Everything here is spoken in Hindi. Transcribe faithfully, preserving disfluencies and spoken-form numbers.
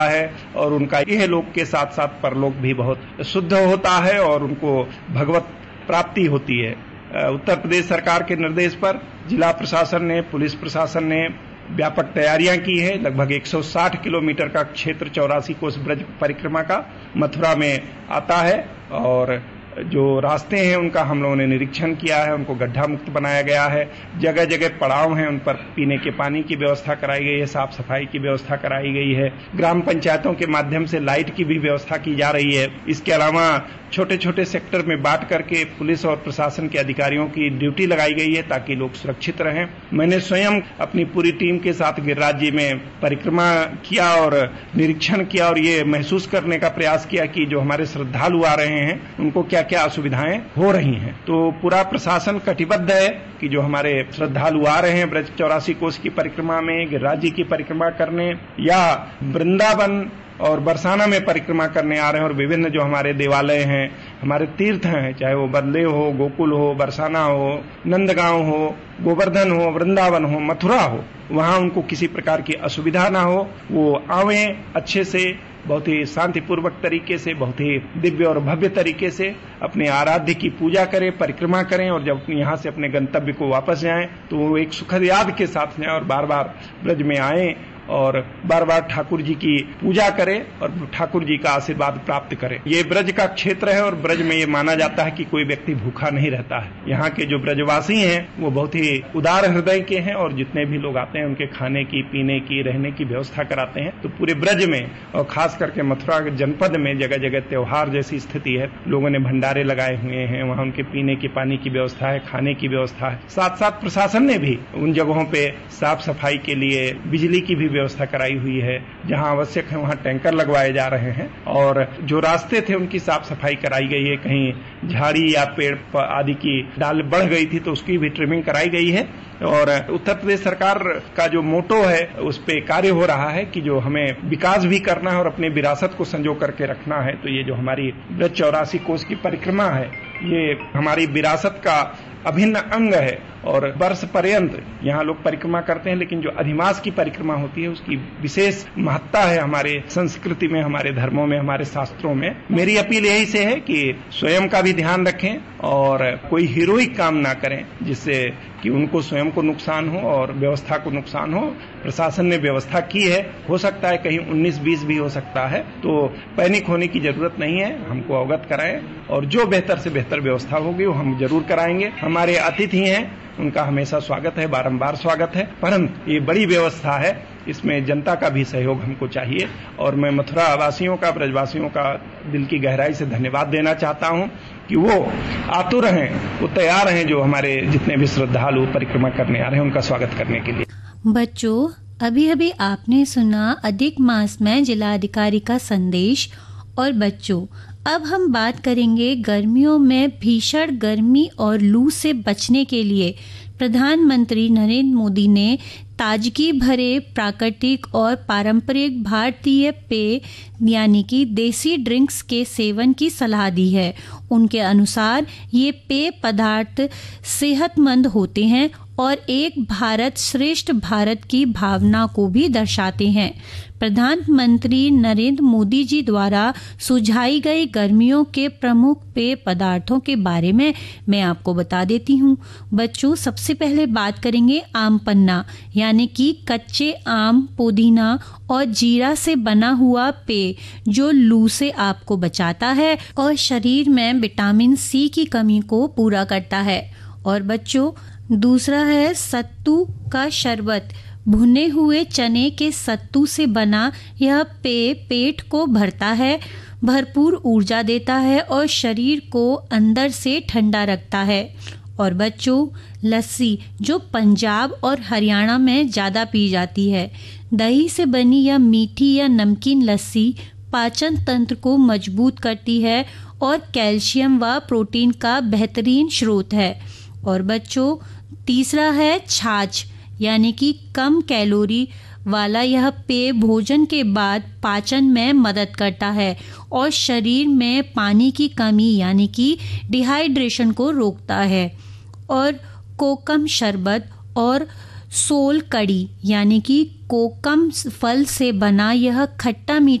है और उनका यह लोक के साथ साथ परलोक भी बहुत शुद्ध होता है और उनको भगवत प्राप्ति होती है। उत्तर प्रदेश सरकार के निर्देश पर जिला प्रशासन ने, पुलिस प्रशासन ने व्यापक तैयारियां की है। लगभग एक सौ साठ किलोमीटर का क्षेत्र चौरासी कोस ब्रज परिक्रमा का मथुरा में आता है और जो रास्ते हैं उनका हम लोगों ने निरीक्षण किया है, उनको गड्ढा मुक्त बनाया गया है। जगह जगह पड़ाव हैं, उन पर पीने के पानी की व्यवस्था कराई गई है, साफ सफाई की व्यवस्था कराई गई है। ग्राम पंचायतों के माध्यम से लाइट की भी व्यवस्था की जा रही है। इसके अलावा छोटे छोटे सेक्टर में बांट करके पुलिस और प्रशासन के अधिकारियों की ड्यूटी लगाई गई है ताकि लोग सुरक्षित रहें। मैंने स्वयं अपनी पूरी टीम के साथ गिरिराज जी में परिक्रमा किया और निरीक्षण किया और ये महसूस करने का प्रयास किया कि जो हमारे श्रद्धालु आ रहे हैं उनको क्या क्या असुविधाएं हो रही हैं। तो पूरा प्रशासन कटिबद्ध है कि जो हमारे श्रद्धालु आ रहे हैं ब्रज चौरासी कोस की परिक्रमा में, गिरिराज जी की परिक्रमा करने या वृंदावन और बरसाना में परिक्रमा करने आ रहे हैं और विभिन्न जो हमारे देवालय हैं, हमारे तीर्थ हैं, चाहे वो बदले हो, गोकुल हो, बरसाना हो, नंदगांव हो, गोवर्धन हो, वृंदावन हो, मथुरा हो, वहां उनको किसी प्रकार की असुविधा ना हो। वो आवें अच्छे से, बहुत ही शांतिपूर्वक तरीके से, बहुत ही दिव्य और भव्य तरीके से अपने आराध्य की पूजा करें, परिक्रमा करें और जब यहाँ से अपने गंतव्य को वापस जाएं तो वो एक सुखद याद के साथ जाएं और बार बार ब्रज में आएं और बार बार ठाकुर जी की पूजा करें और ठाकुर जी का आशीर्वाद प्राप्त करें। ये ब्रज का क्षेत्र है और ब्रज में ये माना जाता है कि कोई व्यक्ति भूखा नहीं रहता है। यहाँ के जो ब्रजवासी हैं वो बहुत ही उदार हृदय के हैं और जितने भी लोग आते हैं उनके खाने की, पीने की, रहने की व्यवस्था कराते हैं। तो पूरे ब्रज में और खास करके मथुरा जनपद में जगह जगह त्योहार जैसी स्थिति है। लोगों ने भंडारे लगाए हुए हैं, वहाँ उनके पीने की पानी की व्यवस्था है, खाने की व्यवस्था है। साथ साथ प्रशासन ने भी उन जगहों पे साफ सफाई के लिए बिजली की भी व्यवस्था कराई हुई है। जहां आवश्यक है वहां टैंकर लगवाए जा रहे हैं और जो रास्ते थे उनकी साफ सफाई कराई गई है। कहीं झाड़ी या पेड़ आदि की डाल बढ़ गई थी तो उसकी भी ट्रिमिंग कराई गई है। और उत्तर प्रदेश सरकार का जो मोटो है उस पे कार्य हो रहा है कि जो हमें विकास भी करना है और अपने विरासत को संजो करके रखना है। तो ये जो हमारी ब्रज चौरासी कोस की परिक्रमा है ये हमारी विरासत का अभिन्न अंग है और वर्ष पर्यंत यहाँ लोग परिक्रमा करते हैं, लेकिन जो अधिमास की परिक्रमा होती है उसकी विशेष महत्ता है हमारे संस्कृति में, हमारे धर्मों में, हमारे शास्त्रों में। मेरी अपील यही से है कि स्वयं का भी ध्यान रखें और कोई हीरोइक काम ना करें जिससे कि उनको स्वयं को नुकसान हो और व्यवस्था को नुकसान हो। प्रशासन ने व्यवस्था की है, हो सकता है कहीं उन्नीस बीस भी हो सकता है, तो पैनिक होने की जरूरत नहीं है। हमको अवगत कराएं और जो बेहतर से बेहतर व्यवस्था होगी वो हम जरूर कराएंगे। हमारे अतिथि हैं उनका हमेशा स्वागत है, बारंबार स्वागत है, परंतु ये बड़ी व्यवस्था है, इसमें जनता का भी सहयोग हमको चाहिए। और मैं मथुरा वासियों का, ब्रजवासियों का दिल की गहराई से धन्यवाद देना चाहता हूं कि वो आतुर हैं, वो तैयार हैं, जो हमारे जितने भी श्रद्धालु परिक्रमा करने आ रहे हैं उनका स्वागत करने के लिए। बच्चों, अभी अभी आपने सुना अधिक मास में जिलाधिकारी का संदेश। और बच्चों, अब हम बात करेंगे गर्मियों में भीषण गर्मी और लू से बचने के लिए प्रधानमंत्री नरेंद्र मोदी ने ताजगी भरे प्राकृतिक और पारंपरिक भारतीय पेय यानी कि देसी ड्रिंक्स के सेवन की सलाह दी है। उनके अनुसार ये पेय पदार्थ सेहतमंद होते हैं और एक भारत श्रेष्ठ भारत की भावना को भी दर्शाते हैं। प्रधानमंत्री नरेंद्र मोदी जी द्वारा सुझाई गई गर्मियों के प्रमुख पेय पदार्थों के बारे में मैं आपको बता देती हूँ। बच्चों, सबसे पहले बात करेंगे आम पन्ना यानी कि कच्चे आम, पुदीना और जीरा से बना हुआ पेय जो लू से आपको बचाता है और शरीर में विटामिन सी की कमी को पूरा करता है। और बच्चों, दूसरा है सत्तू का शरबत। भुने हुए चने के सत्तू से बना यह पेय पेट को भरता है, भरपूर ऊर्जा देता है और शरीर को अंदर से ठंडा रखता है। और बच्चों, लस्सी जो पंजाब और हरियाणा में ज़्यादा पी जाती है। दही से बनी यह मीठी या नमकीन लस्सी पाचन तंत्र को मजबूत करती है और कैल्शियम व प्रोटीन का बेहतरीन स्रोत है। और बच्चों, तीसरा है छाछ यानी कि कम कैलोरी वाला यह पेय भोजन के बाद पाचन में मदद करता है और शरीर में पानी की कमी यानी कि डिहाइड्रेशन को रोकता है। और कोकम शरबत और सोल कड़ी यानी कि कोकम फल से बना यह खट्टा मीठा